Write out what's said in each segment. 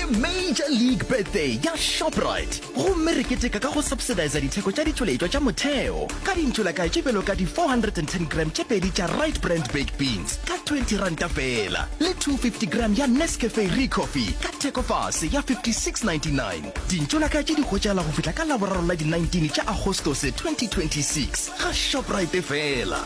Major League Birthday ya Shoprite. Go mereketeka ka go subsidize ditheko tša ditšweletšwa tša motheo ka dintšhola ka tšebelo ka di 410 gram tše pedi tša Right Brand baked beans ka 20 ranta fela le 250 gram ya Nescafe Recoffee ka theko fase ya 56.99. Dintšhola ka tše di hwetšala go fihla ka laboraro la di 19 tša Agostose 2026 ga Shoprite fela.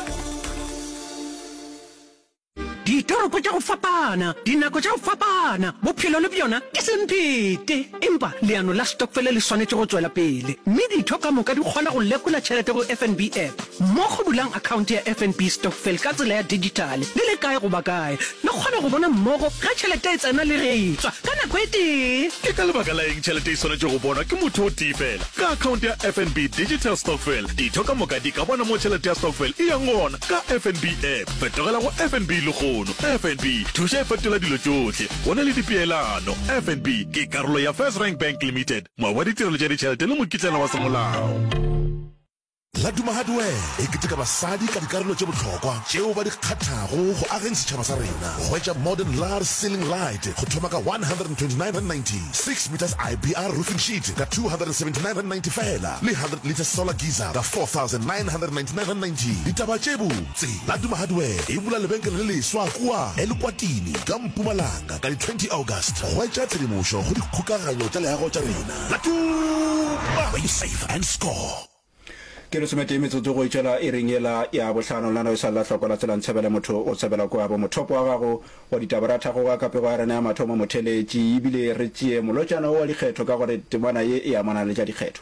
Ditoropo tša go fapana, dinako tša go fapana, bophelo le bjona ke sempete. Empa leano la stokvel le swanetše go tšwela pele. Mme ditho ka moka di kgona go lekola tšhelete go FNB app. Mo go bulang account ya FNB stokvel ka tsela ya digital. Le kae go ba kae. Le kgona go bona mmogo ga tšhelete e tsena le re tswa ka nako e tee. Ke ka lebaka la eng tšhelete e swanetše go bona ke motho o tee fela. Ka account ya FNB digital stokvel, ditho ka moka di ka bona mo tšhelete ya stokvel e yang gona ka FNB app. Fetogela go FNB le go FNB thuša e fetola dilo tšohle go na le dipeelano. FNB ke karolo ya First Rank Bank Limited, moa wa ditirelo tša ditšhelete le mokitlana wa semolao. Laduma Hardware e keteka basadi ka dikarolo tše bohlokwa tšeo ba di kgathago go ageng setšhaba sa rena. Go hwetša modern large ceiling light go thoma ka 129.90, 6 meters IBR roofing sheet ka 279.90 fela, le 100 liters solar geyser ka 4,999.90. ditaba tše botse. Laduma Hardware e bula lebenkele le leswa kua Elukwatini ka Mpumalanga ka di 20 August. Go hwetša tshedimošo go dikgokaganyo tša leago tša rena. Laduma, where you save and score. Ke re somete metsotso go itšela e reng ela ya bohlano lana o sa la tlhoko la tsela ntshebele motho o tsebela kwa bo mothopo wa gago wa ditabaratha go ga kapego ya rena ya mathomo motheletši ebile re tšee molotšana wa dikgetho ka gore temana ye e amana le tša dikgetho.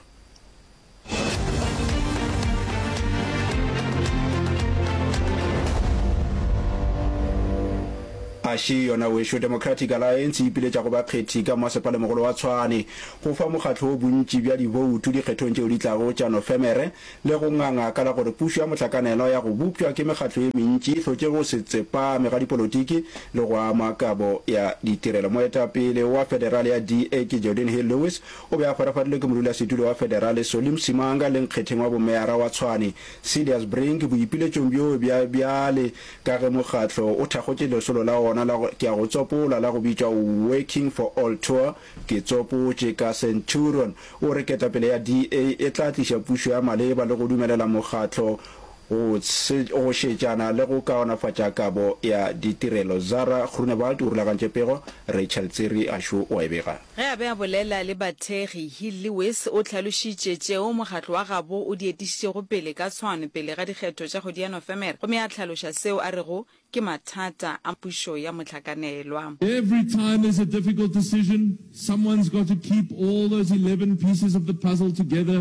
Ashi yona wešo Democratic Alliance ipiletša go bakgethi ka masepala mogolo wa Tshwane go fa mokgatlo o bontši bja diboutu dikgethong tšeo di tlago tša Nofemere le go nganga ka la gore pušo ya mohlakanelo ya go bupšwa ke mekgatlo e mentši e hlotše go se tsepame ga dipolotiki le go ama kabo ya ditirelo. Moetapele wa federal ya DA ke Jordan Hill Lewis o be a farafadile ke modulasetulo wa federal Solim Simanga le nkgetheng wa bomeara wa Tshwane Silas Brink boipiletšong bjo bjale ka ge mokgatlo o thakgotše lesolo la ona la ke a go tsopola la go bitšwa Working for All Tour ke tsopotše ka Centurion o re ketapele ya DA e tla tliša pušo ya maleba le go dumelela mokgatlo go šetšana le go kaonafatša kabo ya ditirelo. Zara Grunewald o rulagantše pego, Rachel Tsiri a šo o ebega ge a be a bolela le bathegi. Hill Lewis o tlhalošitše tšeo mokgatlo wa gabo o di etišitšego pele ka Tshwane pele ga dikgetho tša kgwedi ya Nofemere, gomme a tlhaloša seo a rego ke mathata a pušo ya mohlakanelwa. Every time there's a difficult decision, someone's got to keep all those 11 pieces of the puzzle together.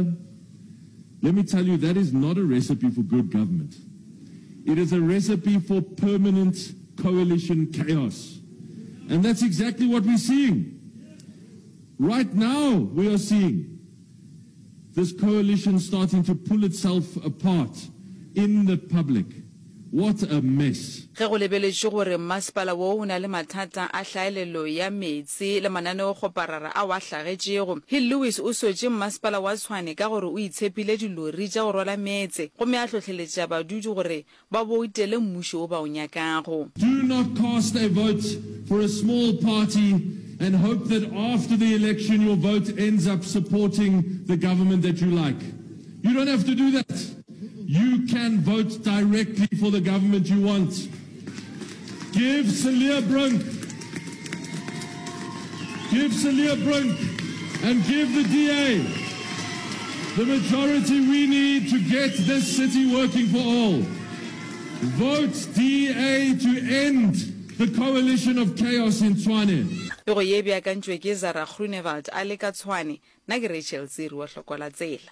Let me tell you, that is not a recipe for good government. It is a recipe for permanent coalition chaos. And that's exactly what we're seeing. Right now, we are seeing this coalition starting to pull itself apart in the public. What a mess. Ge go lebeletše gore masepala wo o na le mathata a hlaelelo ya metsi le mananeo kgoparara a wa hlagetšego. Hill Lewis o swetše masepala wa Tshwane ka gore o itshepile dilori tša go rwala metse, gomme a hlohleletša badudi gore ba boutele mmušo o ba o nyakago. Do not cast a vote for a small party and hope that after the election your vote ends up supporting the government that you like. You don't have to do that. You can vote directly for the government you want. Give Celia Brunk, and give the DA the majority we need to get this city working for all. Vote DA to end the coalition of chaos in Tshwane. Go ye beakantšwe ke Zara Grunewald a le ka Tshwane, nna ke Rachel Tsiri wa Hlokola Tsela.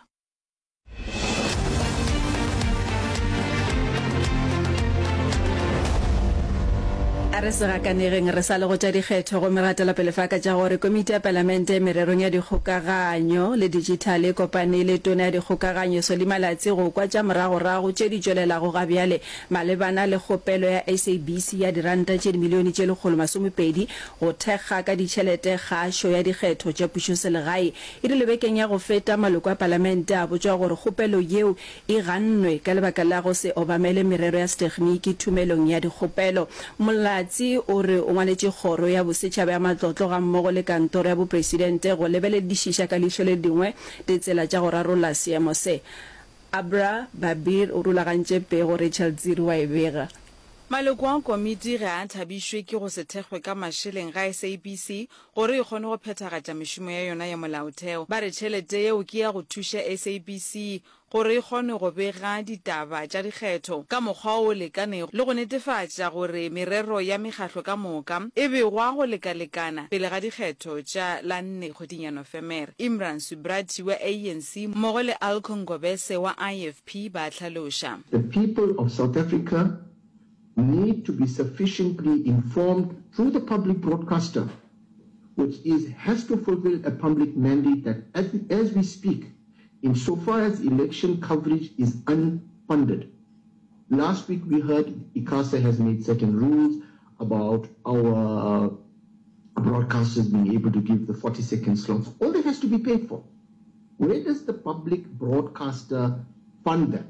a re se gakanegeng re sa le go tša dikgetho go meratela pele fa ka tša gore komiti ya palamente mererong ya dikgokaganyo le digital e kopane le tona ya dikgokaganyo Solimalatsi go kwa tša moragorago tše di tšwelelago ga bjale malebana le kgopelo ya SABC ya diranta tše dimilione tše 120 go thekga ka ditšhelete kgašo ya dikgetho tša pušoselegae e di lebekeng ya go feta maloko a palamente a botšwa gore kgopelo yeo e gannwe ka lebaka la go se obamele merero ya setekniki thumelong ya dikgopelo. Mola Malatsi o re o ngwaletše kgoro ya bosetšhaba ya matlotlo ga mmogo le kantoro ya bopresidente go lebeledišiša ka leitlho le dingwe ditsela tša go rarolla seemo se. Abra Babir o rulagantše pego Rachel Tsiri wa e bega. Maloko a komiti ge a thabišwe ke go se thekgwe ka mašeleng ga SABC gore e kgone go phethagatša mešomo ya yona ya molaotheo. Ba re tšhelete yeo ke ya go thuša SABC gore e kgone go bega ditaba tša dikgetho ka mokgwa o lekanego le go netefatša gore merero ya mekgatlo ka moka e begwa go lekalekana pele ga dikgetho tša la 4 kgweding ya Nofemere. Imran Subrati wa ANC mmogo le Alcon Gobese wa IFP ba tlhaloša. The people of South Africa need to be sufficiently informed through the public broadcaster, which has to fulfill a public mandate that as we speak, insofar as election coverage is unfunded. Last week we heard ICASA has made certain rules about our broadcasters being able to give the 40-second slots. All that has to be paid for. Where does the public broadcaster fund that?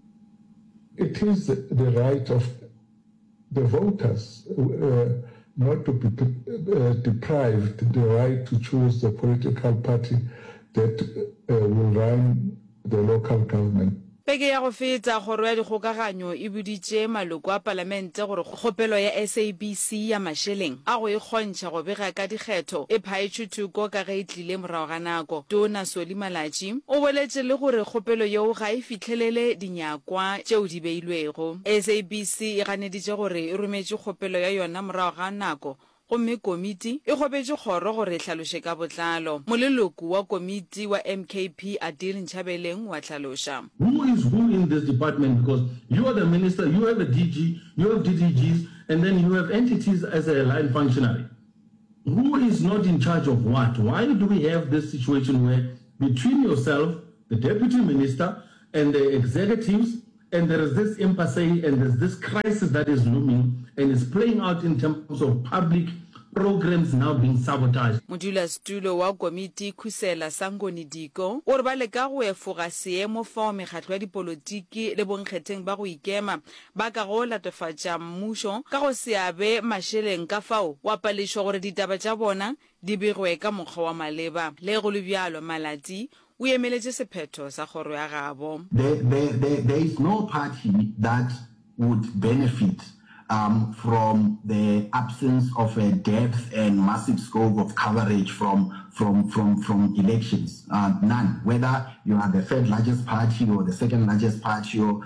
It is the right of the voters not to be deprived the right to choose the political party that will run the local government. Peke ya go feta kgoro ya dikgokaganyo e boditše maloko a palamente gore kgopelo ya SABC ya mašeleng a go e kgontšha go bega ka dikgetho e phaetšwe thoko ka ge e tlile morago ga nako. Tona Soli Malatsi o boletše le gore kgopelo yeo ga e fitlhelele dinyakwa tšeo di beilwego. SABC e ganeditše gore e rometše kgopelo ya yona morago ga nako gomme komiti e kgopetše kgoro gore e tlhaloše ka botlalo. Moleloko wa komiti wa MKP Adil Nchabeleng wa tlhaloša. Who is who in this department? Because you are the minister, you have a DG, you have DDGs, and then you have entities as a line functionary. Who is not in charge of what? Why do we have this situation where between yourself, the deputy minister, and the executives, and there is this impasse and there's this crisis that is looming and is playing out in terms of public programs now being sabotaged. Modulasetulo wa komiti Khusela Sangoni Diko o re ba leka go efoga seemo fao mekgatlo ya dipolotiki le bonkgetheng ba go ikema ba ka go latofatša mmušo ka go seabe mašeleng ka fao wa palešwa gore ditaba tša bona di begwe ka mokgwa wa maleba. Le go le bjalo Malatsi o emeletše sephetho sa kgoro ya gabo. There is no party that would benefit from the absence of a depth and massive scope of coverage from elections. None. Whether you are the third largest party or the second largest party or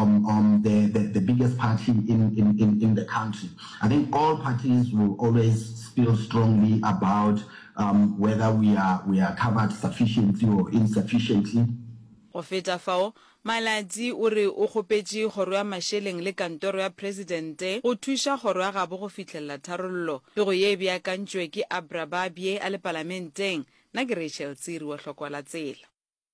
the biggest party in the country. I think all parties will always feel strongly about whether we are covered sufficiently or insufficiently. Go feta fao Malatsi o re o kgopetše kgoro ya mašeleng le kantoro ya presidente go thuša kgoro ya gabo go fitlhelela tharollo le go ye beakantšwe ke Abra Babie a le parlamenteng. Nna ke Rachel Tsiri wa Hlokola Tsela.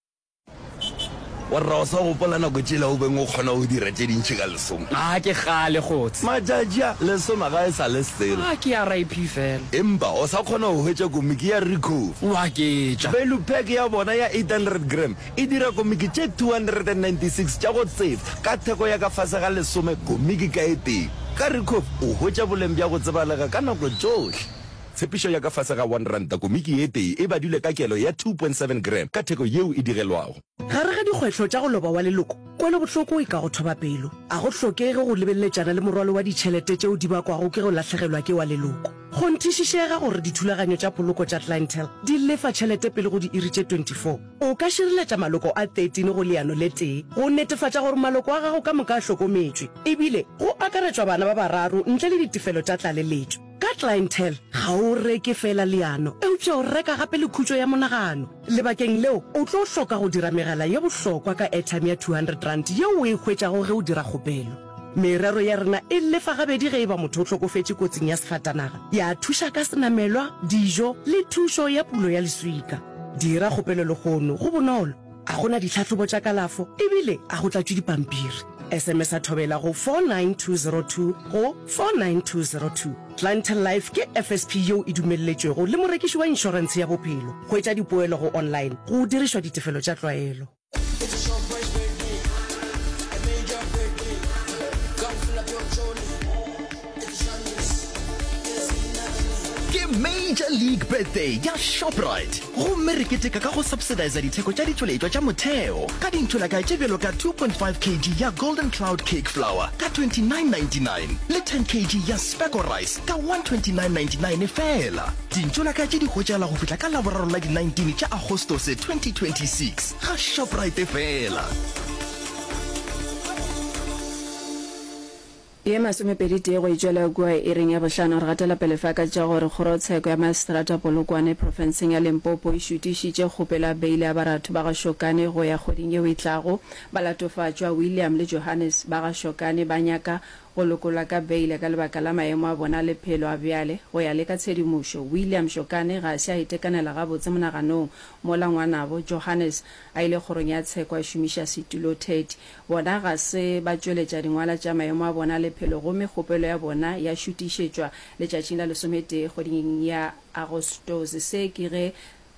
Warra o sa gopola nako tšela o beng o kgona go dira tše dintšhi ka lesome. ke gale gotse Matšatši a lesome ga e sa le selo. ke ya RIP fela Empa o sa kgona go hwetša komiki ya Recovery. wa ke tša Value pack ya bona ya 800 gram e dira komiki tše 296 tša go tsefa ka theko ya ka fase ga lesome komiki ka e teng. Ka Recovery o hwetša boleng bja go tsebalega ka nako tšohle. Tshepišo ya ka fase ga 1 ranta komiki e tee e badile ka kelo ya 2.7 gram ka theko yeo e digelwago. gare ga dikgwetlho tša go loba wa leloko kwele bohloko e ka go thoba pelo a go hlokege go lebelletšana le morwalo wa ditšhelete tšeo di bakwago ke go latlhegelwa ke wa leloko go nthišišega gore dithulaganyo tša poloko tša clientele di lefa tšhelete pele go di iri tše 24 o ka širiletša maloko a 13 go leano le tee go netefatša gore maloko a gago ka moka a hlokometšwe ebile go akaretšwa bana ba bararo ntle le ditefelo tša tlaleletšo ka clientele ga o reke fela leano eupša o reka gape le khutšo ya monagano lebakeng leo o tlo hloka go dira megala ye bohlokwa ka airtime ya 200 rand yeo o e hwetšago ge o dira kgopelo merero ya rena e lefa gabedi ge e ba motho o hlokofetše kotsing ya sefatanaga ya thuša ka senamelwa dijo le thušo ya pulo ya leswika dira kgopelo le kgono go bonolo a gona ditlhatlhobo tša kalafo ebile a go tlatšwe dipampiri SMS a thobela go 49202 go 49202 Clientele Life ke FSP yeo e dumelletšwego le morekiši wa inšorense ya bophelo go etša dipoelo go online go dirišwa ditefelo tša tlwaelo. major league birthday ya Shoprite gomme re keteka ka go subsidize ditheko tša ditšweletšwa tša motheo ka dintšholakai tše bjelo ka 2.5 kg ya golden cloud cake flour ka 29.99 le 10 kg ya speckle rice ka 129.99 fela dintšholakai tše di hwetšala go fihla ka laboraro la di 19 tša agostose 2026 ga Shoprite fela. ye masomepedi tee go itšwela kua e reng ya bohlano re gatela pele faka tša gore kgorotsheko ya maestrata polokwane profenseng ya Limpopo e šutišitše kgopela beile ya baratho ba gašokane go ya kgweding yeo e tlago ba latofatšwa William le Johannes ba gašokane ba nyaka go lokola ka beile ka lebaka la maemo a bona le phelo a bjale go ya le ka tshedimušo. William Shokane ga se a itekanela gabotse monaganong mola ngwanabo Johannes a ile kgorong ya tsheko a šomiša setulo 30 bona ga se ba tšweletša dingwala tša maemo a bona le phelo gomme kgopelo ya bona ya šutišetšwa letšatšing la 11 kgweding ya Agostose se ke ge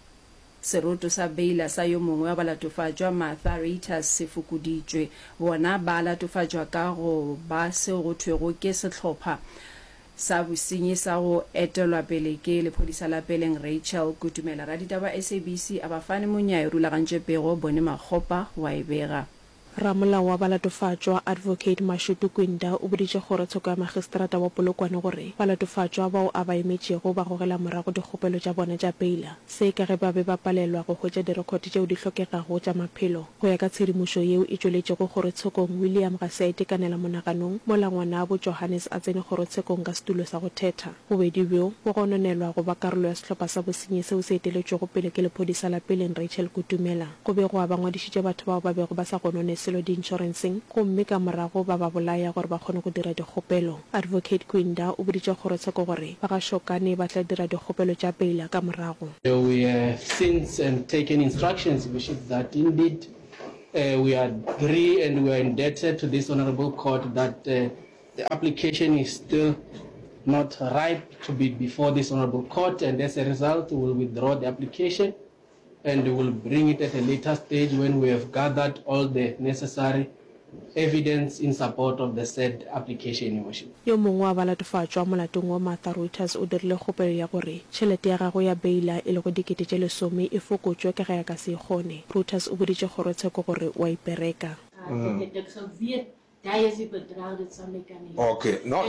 seroto sa beila sa yo mongwe wa balatofatšwa Martha Reuters se fokuditšwe. Bona ba latofatšwa ka go ba se go thwego ke sehlopha sa bosenyi sa go etelwa pele ke lephodisa la peleng Rachel Kutumela. Raditaba SABC a ba fane monyai rulagantše pego bone Makgopa wa e bega. Ramolao wa balatofatšwa Advocate Mashudu Kwinda o boditše kgorotsheko ya magistrata wa Polokwane gore balatofatšwa bao a ba emetšego ba gogela morago dikgopelo tša bona tša peila se ka ge ba be ba palelwa go hwetša direkoto tšeo di hlokegago tša maphelo. Go ya ka tshedimušo yeo e tšweletšego kgorotshekong William ga se a itekanela monaganong mola ngwanabo Johannes a tsene kgorotshekong ka setulo sa go thetha. Bobedi bjo bo gononelwa go ba karolo ya sehlopha sa bosenyi seo se eteletšego pele ke lephodisa la peleng Rachel Kutumela. Go be go a ba ngwadišitše batho bao ba bego ba sa gonone selo di inšorenseng gomme ka morago ba ba bolaya gore ba kgone go dira dikgopelo. Advocate Kwinda o boditše kgorotsheko gore ba gašokane ba tla dira dikgopelo tša peila ka morago. We have since taken instructions that indeed we agree and we are indebted to this honorable court that the application is still not ripe to be before this honorable court, and as a result we will withdraw the application and we will bring it at a later stage when we have gathered all the necessary evidence in support of the said application, Your Worship. Yo mongwe wa balatofatšwa molatong wa Martha Reuters o dirile kgopelo ya gore tšhelete ya gago ya beila e le go dikete tše 10 e fokotšwe ka ge ya ka se kgone. Reuters o boditše kgorotsheko gore wa ipereka. Okay, no,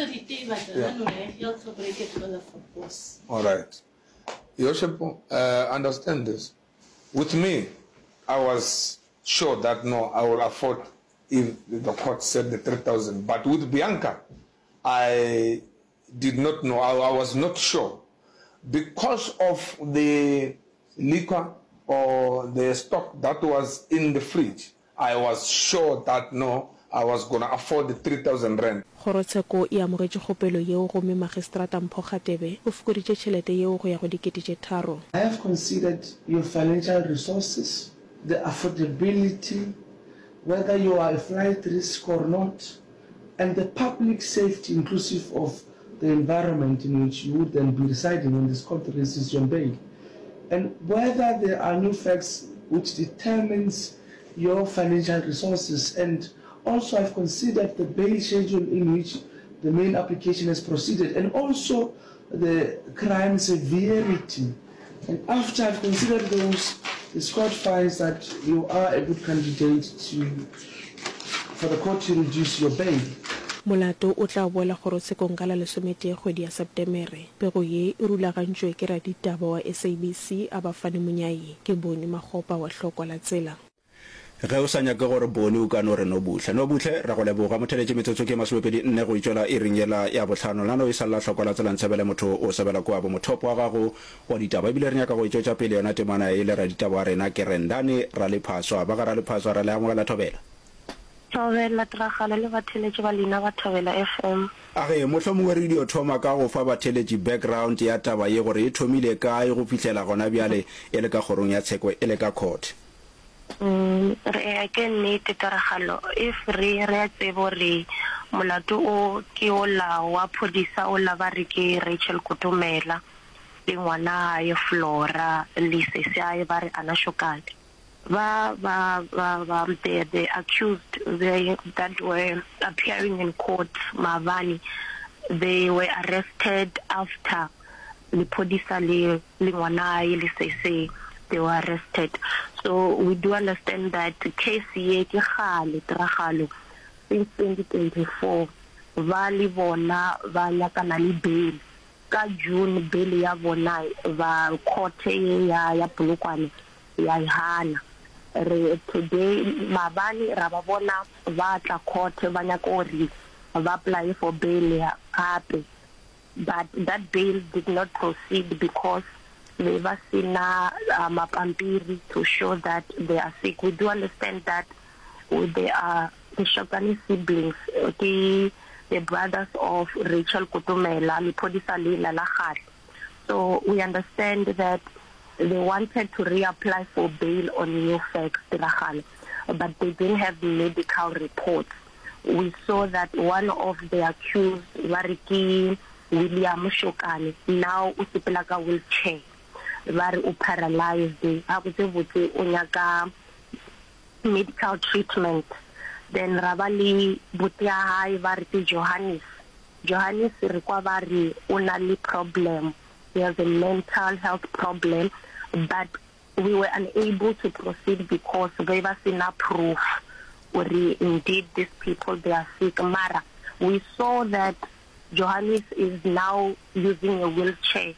all right. Your Worship, understand this. With me, I was sure that no, I will afford if the court said the 3,000. But with Bianca, I did not know. I was not sure because of the liquor or the stock that was in the fridge. I was sure that no, I was going to afford the 3,000 rand. Kgorotsheko e amogetše kgopelo yeo gomme magistrata Mpho Kgatebe o fokoditše tšhelete yeo go ya go dikete tše 3. I have considered your financial resources, the affordability, whether you are a flight risk or not, and the public safety inclusive of the environment in which you would then be residing when this court decision bail, and whether there are new facts which determines your financial resources. And also I've considered the bail schedule in which the main application has proceeded, and also the crime severity. And after I've considered those, the court finds that you are a good candidate for the court to reduce your bail. Molato o tla boela kgorotshekong ka la 11 kgwedi ya Septemere. Pego ye e rulagantšwe ke raditaba wa SABC a ba fane monyai ke Bone Makgopa wa Hlokwa la Tsela. Ge o sa nyaka gore Bone o ka no re no butle ra go leboga motheletše metsotso ke masomepedi nne go itšwela e ringela ya bohlano lano e sala Hlokwa la Tsela ntshebele motho o sebela kwa bo mothopo wa gago wa ditaba ebile re nyaka go itšwetša pele yona temana e le raditaba wa rena ke Rendane ra le phaswa ba ga ra le phaswa ra le amogela Thobela. Thobela Tragala le batheletše ba lena ba Thobela FM. Age mohlomongwe re dio thoma ka go fa batheletše background ya taba ye gore e thomile kae go fihlela gona bjale e le ka kgorong ya tsheko e le ka court. Re ke nnete Tragalo if re tsebo re molato o ke o la wa phodisa o la ba re ke Rachel Kutumela le ngwana ya Flora le se a ba re ana Shokane. The accused that were appearing in court, Mavani, they were arrested after lepodisa le ngwana le se they were arrested. So we do understand that case ye ke gale tragalo since 2024 va le bona va nyakana le bail ka June bail ya bona va court ya Polokwane ya hana today mabani ra ba bona va tla court ba nyaka ori va apply for bail ya hape, but that bail did not proceed because they were seen mapampiri to show that they are sick. We do understand that they are the Shokani siblings, the brothers of Rachel Kutumela, Lipodisa Lila Lahad. So we understand that they wanted to reapply for bail on new facts, but they didn't have medical reports. We saw that one of the accused, Wariki William Shokani, now usipelaka wheelchair, very paralyzed. I was able to unyaka medical treatment. Then Ravali Butia Variti Johannes recovery only problem. He has a mental health problem, but we were unable to proceed because we have seen proof. Or indeed these people, they are sick. Mara, we saw that Johannes is now using a wheelchair.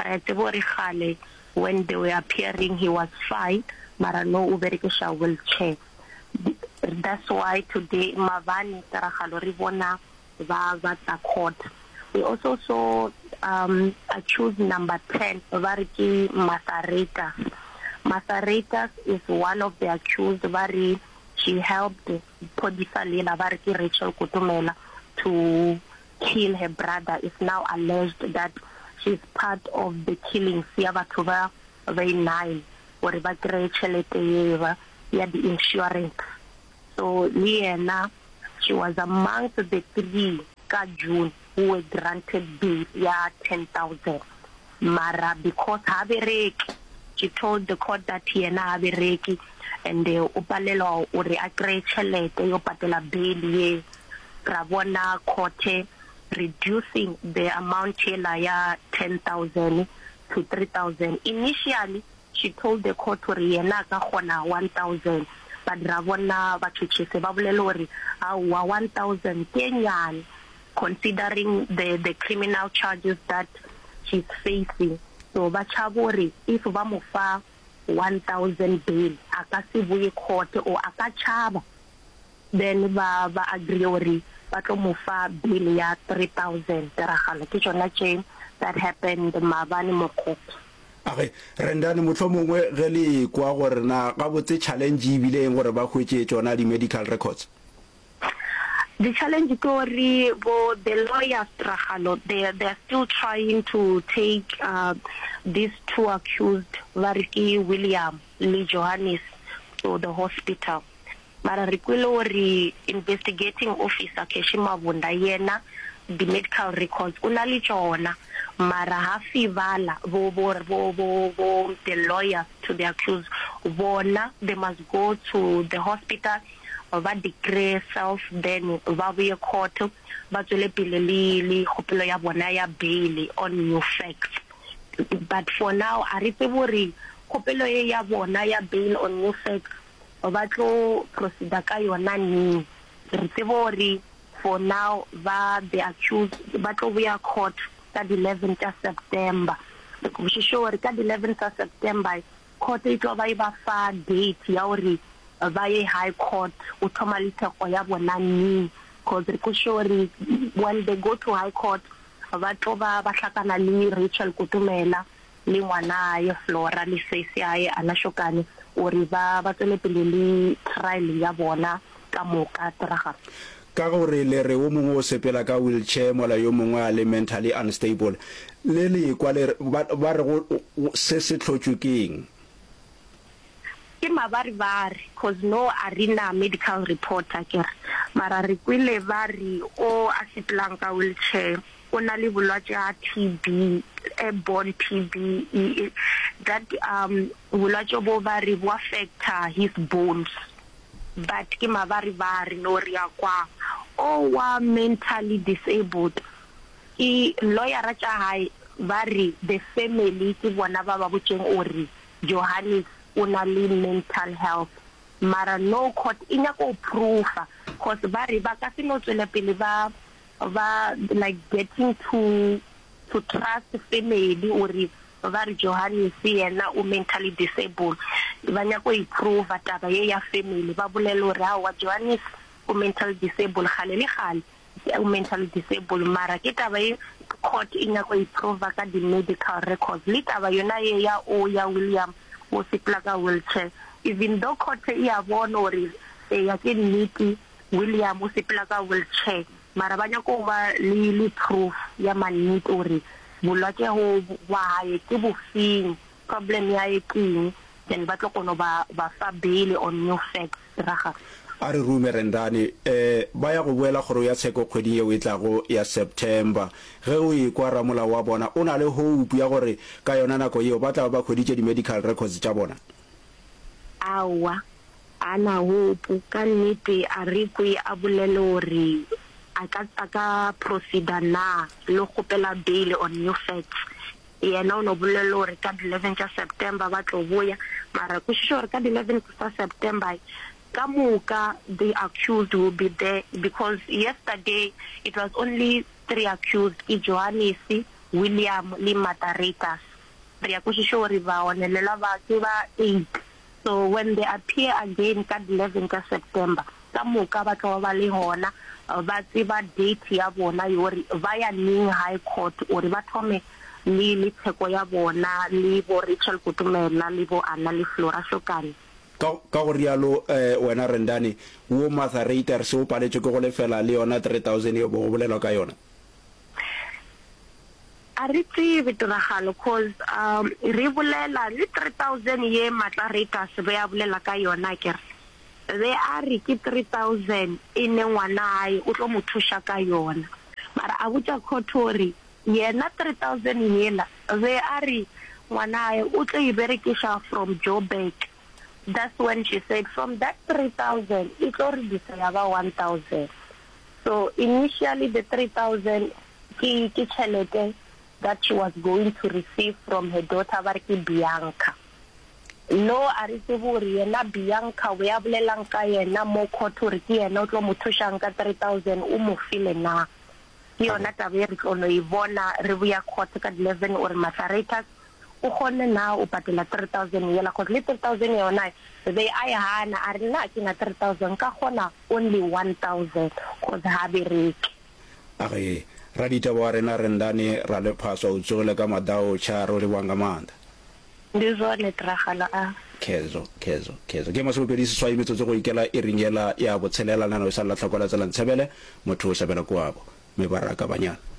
When they were appearing, he was fine. Mara no uberikesha wheelchair. That's why today Mavani Tarahalo Rivona Vavata court. We also saw accused number 10, Variki Masareta. Masareta is one of the accused. She helped Podisa Lila Variki Rachel Kutumela to kill her brother. It's now alleged that she's part of the killing. Siavatuva very 9, whatever Rachel had the insurance. So Liena, she was amongst the 3 June who were granted bail 10,000. Mara because Habereki, she told the court that Hiena Habereki and the Upalelo or the Acrechelete Yopatela bail ye Ravona Cote reducing the amount ya 10,000 to 3,000. Initially she told the court to Riena Kahona 1,000. But Ravona Vachuchise Babulelori, 1,000 Kenyan, considering the criminal charges that she's facing. So Vachabori, if Vamufa 1,000 bail, Akasibuye court or Akachaba, then Va Agriori, Vatomufa bail ya 3,000 Terahana. Kichona chain that happened Mavani Mokop. Okay, Rendani Mutomwe really kwa gore na ga botse challenge ibile gore ba khwetse tsona di medical records. The challenge story for the lawyers Trahalo, they're still trying to take these 2 accused, Variki William Lee Johannes, to the hospital. Mararikwilori investigating officer Keshima Vundayena, the medical records unali chona mara hafi vala vo the lawyers to the accused bona they must go to the hospital va declare self then va be court ba tswele pele le khopelo ya bona ya bail on new facts. But for now a re tsebore khopelo ya bona ya bail on new facts ba tlo proceed ka yona ni re tsebore. For now, the accused, but we are caught at the 11th of September. We should show at the 11th of September, court it over a far date, yauri, via high court, utomalita oyabonani, because when they go to high court, Vatova Bashakana Li, Rachel Kutumela, Liwana, Flora, Lisesia, Anashokani, or Riva, Batelepili, trial Yabona, Kamoka, Traha. Ka gore le re o mongwe o sepela ka wheelchair mola yo mongwe a le mentally unstable le kwa le ba re go se se tlhotswe keng ke mabaribari cause no arena medical report akere mara re kwile bari o asiplang ka wheelchair o na le bolwatsi a TB airborne TB that bolwatsi bo bari bo affect his bones. But ke mabaribari no ria kwa o wa mentally disabled I lawyer ra tsa hai Bari the family ke bona ba ba botseng ori Johannes una le mental health mara no court inya ko proof cause bari ba ka se no tswela pele ba like getting to trust the family ori bari Johannes yena o mentally disabled banya ko improve taba ye ya family ba bolela ori wa Johannes o mentally disabled khale o mentally disabled mara ke taba ye court inya ko improve ka di medical records le taba yona ye ya William o sipla ka wheelchair even though court ya bona ori ya ke niti William o sipla ka wheelchair mara banya ko ba le proof ya maniti ori bulake ho wa ye ke bofing problem ya eking then ba tlo kono ba fa bail on new facts raga a re rume rendane ba ya go boela gore ya tsheko kgwedi ye o itlago ya September ge o ikwa ramola wa bona o na le hope ya gore ka yona nako yeo ba tla ba kgoditse di medical records tša bona awa ana hope ka nnete a re kwe a bolele gore aka procedure na lo gopela bail on new facts yena o no bolele gore ka 11 ka September ba tlo boya mara ku sure ka 11 ka September Kamuka, the accused will be there because yesterday it was only 3 accused, Johannes, William, Limataritas. They are sure about 8. So when they appear again, 11 September, Kamuka Batawali Hona, Batiba date Yabona, via Ning High Court, or Batome, Lili Tekoyabona, Libo Rachel Kutumela, Libo Anali Flora Shokani. ka go rialo wena Rendane wo Matharater se o paletse go le fela le yona 3000 e bo bolelwa ka yona a re tsebe tiragalo cause re bolela le 3000 ye Matharater se be ya bolela ka yona kere they are ke 3000 ine ngwana ai o tlo mothusha ka yona mara a botsa khotori yena 3000 yela they are ngwana ai o tlo iberekisha from Joburg. That's when she said from that 3,000 it already say about 1,000. So initially the 3,000 ki chelete that she was going to receive from her daughter Barki Bianca. No ariseburi na Bianca we abulelang ka yena mo khotori ki yena o tlo mothusha ka 3,000 o mo file na. Ki yona tabe re tlo no ibona re buya court ka 11 or Matharater o khone na o patela 3,000 yela cause le 3,000 yona they ayahana arina kina 3,000 ka khona only 1,000 cause ha bereke age radita wa rena Rendane ra le phaso o tsole ka madao charo le wanga manda ndizone tragala a kezo ke maso pedi se swai metso go ikela e ringela ya botshelela nana o sa la tlhokola tsela ntshebele motho o sebela kwabo me baraka banyana